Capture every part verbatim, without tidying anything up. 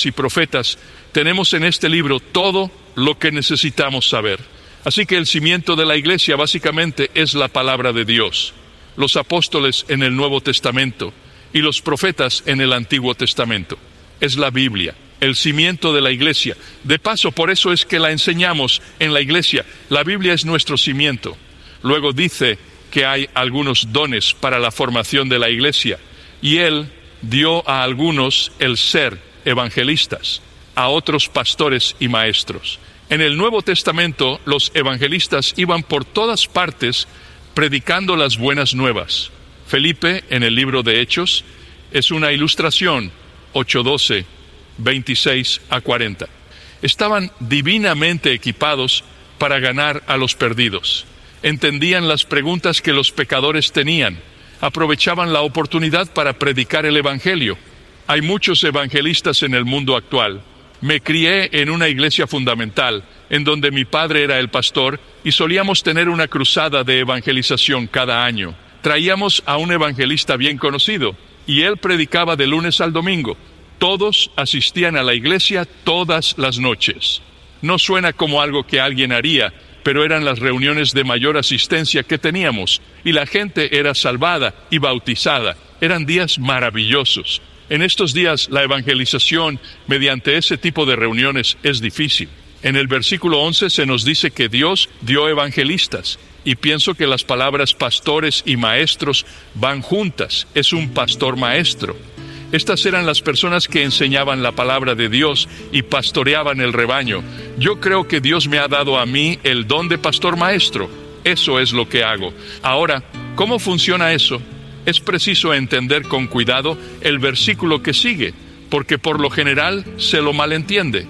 pastores y profetas, tenemos en este libro todo lo que necesitamos saber. Así que el cimiento de la iglesia básicamente es la palabra de Dios, los apóstoles en el Nuevo Testamento y los profetas en el Antiguo Testamento. Es la Biblia, el cimiento de la iglesia. De paso, por eso es que la enseñamos en la iglesia. La Biblia es nuestro cimiento. Luego dice que hay algunos dones para la formación de la iglesia, y Él dio a algunos el ser evangelistas, a otros pastores y maestros. En el Nuevo Testamento, los evangelistas iban por todas partes predicando las buenas nuevas. Felipe, en el libro de Hechos, es una ilustración, ocho doce, veintiséis a cuarenta. Estaban divinamente equipados para ganar a los perdidos. Entendían las preguntas que los pecadores tenían. Aprovechaban la oportunidad para predicar el Evangelio. Hay muchos evangelistas en el mundo actual. Me crié en una iglesia fundamental, en donde mi padre era el pastor, y solíamos tener una cruzada de evangelización cada año. Traíamos a un evangelista bien conocido, y él predicaba de lunes al domingo. Todos asistían a la iglesia todas las noches. No suena como algo que alguien haría, pero eran las reuniones de mayor asistencia que teníamos, y la gente era salvada y bautizada. Eran días maravillosos. En estos días, la evangelización mediante ese tipo de reuniones es difícil. En el versículo once se nos dice que Dios dio evangelistas, y pienso que las palabras pastores y maestros van juntas. Es un pastor maestro. Estas eran las personas que enseñaban la palabra de Dios y pastoreaban el rebaño. Yo creo que Dios me ha dado a mí el don de pastor maestro. Eso es lo que hago. Ahora, ¿cómo funciona eso? Es preciso entender con cuidado el versículo que sigue, porque por lo general se lo malentiende.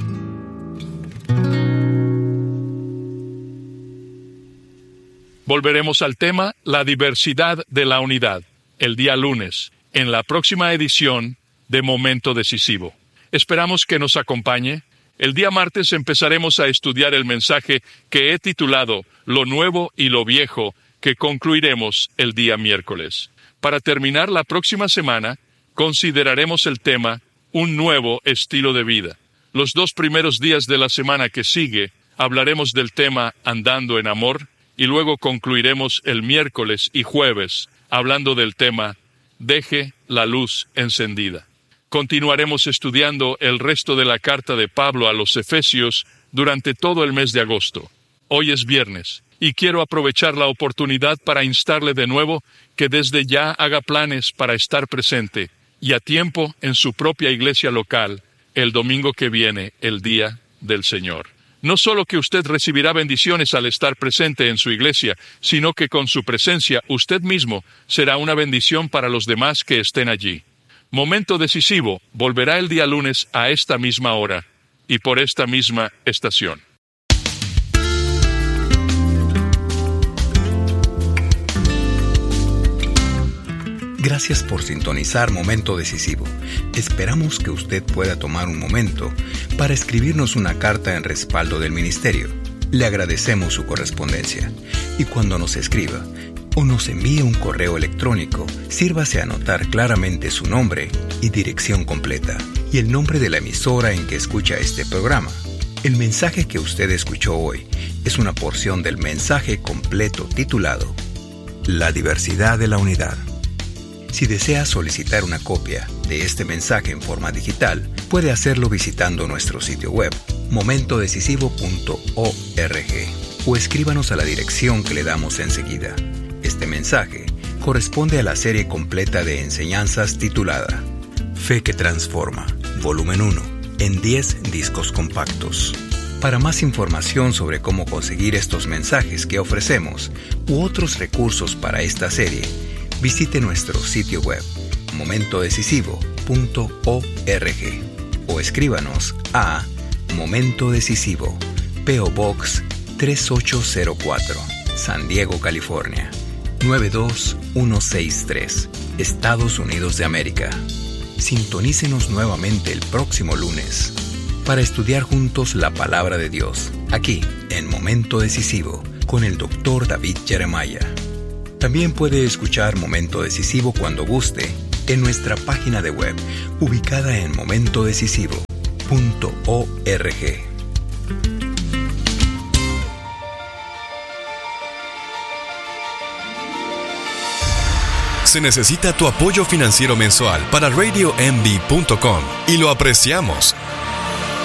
Volveremos al tema, la diversidad de la unidad, el día lunes, en la próxima edición de Momento Decisivo. Esperamos que nos acompañe. El día martes empezaremos a estudiar el mensaje que he titulado Lo Nuevo y lo Viejo, que concluiremos el día miércoles. Para terminar la próxima semana, consideraremos el tema Un nuevo estilo de vida. Los dos primeros días de la semana que sigue, hablaremos del tema Andando en Amor, y luego concluiremos el miércoles y jueves hablando del tema Deje la luz encendida. Continuaremos estudiando el resto de la carta de Pablo a los Efesios durante todo el mes de agosto. Hoy es viernes, y quiero aprovechar la oportunidad para instarle de nuevo que desde ya haga planes para estar presente y a tiempo en su propia iglesia local el domingo que viene, el Día del Señor. No solo que usted recibirá bendiciones al estar presente en su iglesia, sino que con su presencia usted mismo será una bendición para los demás que estén allí. Momento Decisivo volverá el día lunes a esta misma hora y por esta misma estación. Gracias por sintonizar Momento Decisivo. Esperamos que usted pueda tomar un momento para escribirnos una carta en respaldo del ministerio. Le agradecemos su correspondencia. Y cuando nos escriba o nos envíe un correo electrónico, sírvase a anotar claramente su nombre y dirección completa y el nombre de la emisora en que escucha este programa. El mensaje que usted escuchó hoy es una porción del mensaje completo titulado La diversidad de la unidad. Si desea solicitar una copia de este mensaje en forma digital, puede hacerlo visitando nuestro sitio web, momento decisivo punto org, o escríbanos a la dirección que le damos enseguida. Este mensaje corresponde a la serie completa de enseñanzas titulada Fe que Transforma, volumen uno, en diez discos compactos. Para más información sobre cómo conseguir estos mensajes que ofrecemos u otros recursos para esta serie, visite nuestro sitio web, momento decisivo punto org, o escríbanos a Momento Decisivo, P O Box tres ocho cero cuatro, San Diego, California, nueve dos uno seis tres, Estados Unidos de América. Sintonícenos nuevamente el próximo lunes para estudiar juntos la Palabra de Dios, aquí en Momento Decisivo, con el doctor David Jeremiah. También puede escuchar Momento Decisivo cuando guste en nuestra página de web, ubicada en momento decisivo punto org. Se necesita tu apoyo financiero mensual para radio m v punto com y lo apreciamos.